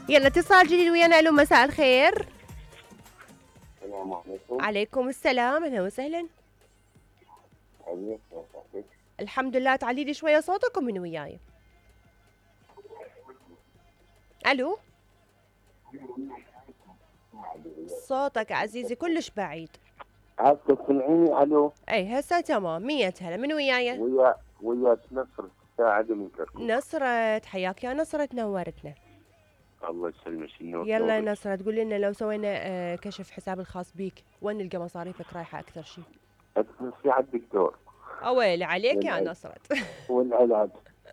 يلا اتصال جديد ويانا. الو مساء الخير. السلام عليكم. عليكم السلام، اهلا وسهلا. الحمد لله. تعلي لي شويه صوتكم من وياي. الو، صوتك عزيزي كلش بعيد. عاد تسمعيني؟ الو. اي هسه تمام. 100 هلا. من وياي؟ وياك نصر الساعد من كركوك. نصرت، حياك يا نصرت، نورتنا. الله يسلمك. يلا يا نصرت، قول لنا لو سوينا كشف حساب الخاص بيك، وين نلقى مصاريفك رايحه اكثر شيء؟ اتمشي على الدكتور اويلي عليك يا نصرت. والعلاج.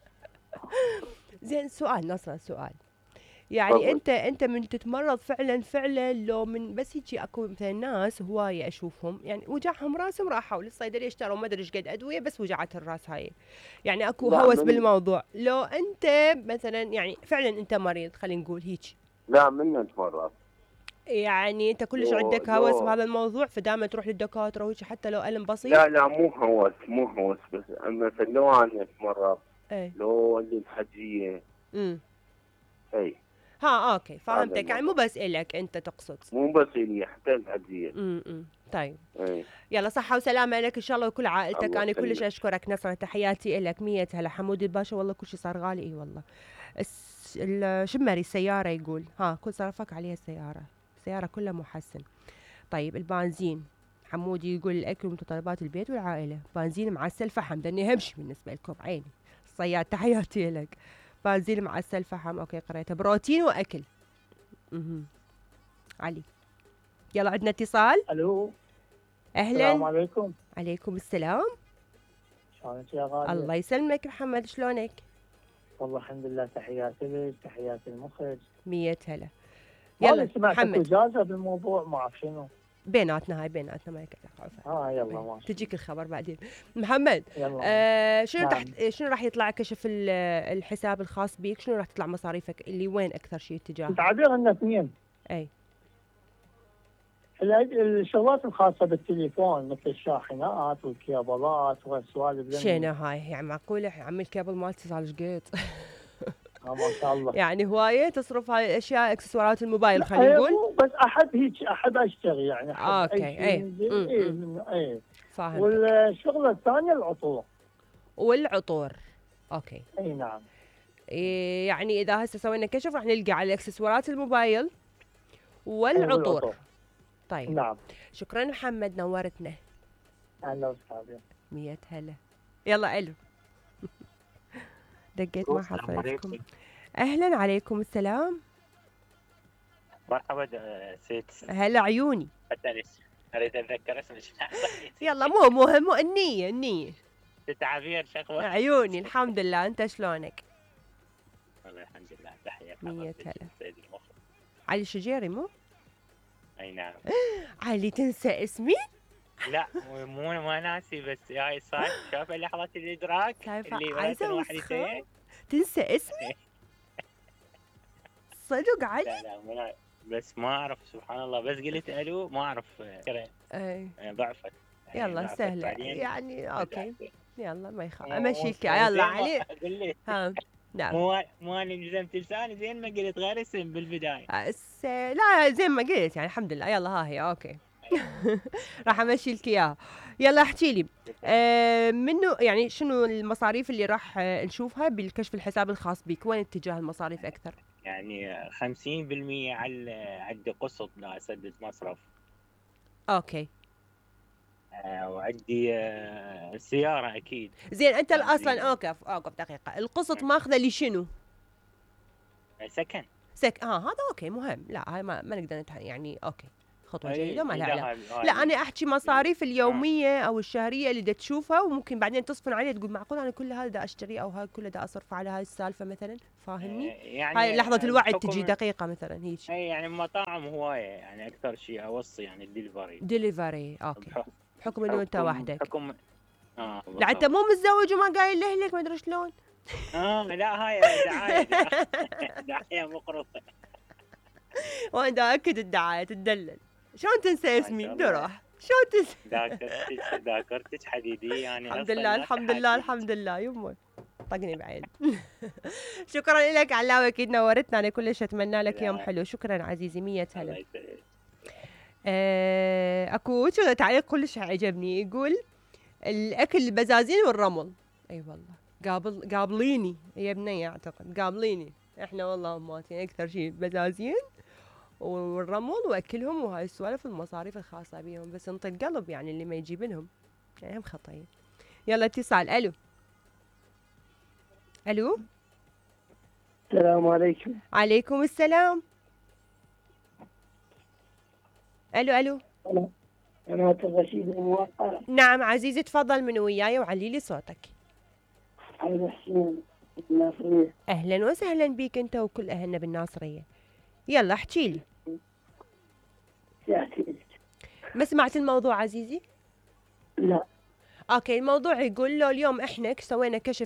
زين، سؤال نصرت، سؤال. يعني انت من تتمرض فعلا لو من بس هيجي اكو مثلا ناس هوايه اشوفهم يعني وجعهم راسهم راحوا للصيدليه اشتروا ما ادري ايش قد ادويه بس وجعت الراس هاي. يعني اكو هوس بالموضوع. لو انت مثلا يعني فعلا انت مريض خلينا نقول هيك. لا من اتمرض. يعني انت كلش عندك هوس بهذا الموضوع فدائما تروح للدكاتره وهيك حتى لو الم بسيط. لا مو هوس بس مثلا لو انا اتمرض. اي. لو عندي الحجيه. اي. ها اوكي فهمتك، يعني مو بس الك انت تقصد. مو بس لي حتى الحجيه. طيب. اي. يلا صحة وسلامة لك إن شاء الله وكل عائلتك. أنا كلش أشكرك نصرة، تحياتي لك. 100 هلا. حمود الباشا والله كل شيء صار غالي. إي والله. شمري السيارة يقول ها كل صرفك عليها السيارة. السيارة كلها محسن. طيب البنزين. حمود يقول الأكل ومتطلبات البيت والعائلة. بنزين معسل فحم، لأني أهم شيء بالنسبة لكم عيني. الصياد تحياتي لك. بنزين معسل فحم أوكي قريته. بروتين وأكل. علي. يلا عندنا اتصال. الو. اهلا. السلام عليكم. عليكم السلام. شلونك يا غالية؟ الله يسلمك محمد، شلونك؟ والله الحمد لله. تحياتي لك، تحياتي المخرج. 100 هلا. يلا سمعت محمد. اجازه بالموضوع ما اعرف شنو. بيناتنا هاي بيناتنا ما يكفي. يلا ماشي. تجيك الخبر بعدين. محمد. شنو شنو راح يطلع كشف الحساب الخاص بيك؟ شنو راح تطلع مصاريفك اللي وين اكثر شيء اتجاه؟ تعبير ان اثنين. اي. الشغلات الخاصه بالتليفون مثل الشاحنات والكيبلات والسوالف. شنو هاي يعني معقوله عمي الكابل مالتي صار قيت. ما شاء الله. يعني هوايه تصرف هاي الاشياء اكسسوارات الموبايل خلينا نقول. بس احب هيك احب اشتري يعني اوكي. اي فاهم. والشغله الثانيه العطور. والعطور. اوكي. اي نعم. يعني اذا هسه سوينا كشف راح نلقى على اكسسوارات الموبايل والعطور. طيب. نعم. شكرا محمد، نورتنا. اهلا وسهلا. 100 هلا. يلا الو. دقيت ما حصلتكم. اهلا. عليكم السلام. مرحبا ست. هلا عيوني. اريد اتذكر اسمك. يلا مو مهم، النية. ست عبير شكوى. عيوني الحمد لله، انت شلونك؟ والله الحمد لله. تحية 100 هلا. سيد المخرج علي الشجيري مو؟ اي نعم. علي تنسى اسمي؟ لا مو ما ناسي بس هاي صار شوف لحظة الادراك اللي عايزة وحدتين. تنسى اسمي؟ صدق علي؟ لا بس ما اعرف سبحان الله، بس قلت الو ما اعرف. اي ضعفت. يلا سهلة يعني. اوكي يلا ما يخاف امشيك. يلا علي. ها. نعم. مو انا نزمت لساني زين ما قلت غير اسم بالبدايه. لا زين ما قلت يعني الحمد لله. يلا ها هي اوكي. راح امشي لك اياها. يلا احكي لي منو يعني شنو المصاريف اللي راح نشوفها بالكشف الحساب الخاص بك؟ وين اتجاه المصاريف اكثر؟ يعني 50% على عندي قسط لا اسدد مصرف. اوكي. وعندي السيارة أكيد. زين أنت أصلا أوقف دقيقة. القسط ماخذه لشنو؟ سكن. هذا أوكي مهم. لا هاي ما نقدر يعني أوكي خطوة جيدة ما لها علاقة. لا أنا أحكي مصاريف اليومية أو الشهرية اللي دا تشوفها وممكن بعدين تصفن عليه تقول معقول أنا كل هذا دا أشتريه أو هاي كله دا أصرف على هاي السالفة مثلا. فاهمني؟ يعني هاي لحظة الوعي تجي دقيقة مثلا هيك. يعني مطاعم هواية يعني أكثر شيء أوصي يعني ديليفري. أوكي. بحكم إنه أنت وحدك. لا أنت بالضبط. مو متزوج وما قايل لأهلك ما أدري شلون. لا هاي دعاية. دعاية مقرصة. وأنا دا أكد الدعاية تدلل. شلون تنسى اسمي؟ دروح. شلون تنسى؟ ذاكرتك حديدية يعني. الحمد لله يمه. طقني بعين. شكرا لك علاوي، اكيد نورتنا، انا كلش اتمنى لك يوم حلو. شكرا عزيزي، 100 هلا. اكو شو تعليق كلش عجبني، يقول الاكل البزازين والرمل. اي والله قابليني يا بنية، اعتقد قابليني احنا والله اماتين اكثر شيء بزازين والرمل واكلهم وهاي السوالف والمصاريف الخاصه بيهم، بس انطي القلب يعني اللي ما يجيب لهم يعني هم خطايا. يلا اتصال. الو الو. السلام عليكم. عليكم السلام. الو. أنا الرشيد الموقر. نعم عزيزي، تفضل من وياي وعلي لي صوتك. عبد الحسين الناصرية. اهلا وسهلا بيك انت وكل اهلنا بالناصريه. يلا احكي لي. ما سمعت الموضوع عزيزي؟ لا. اوكي، الموضوع يقول له اليوم احنا سوينا كشف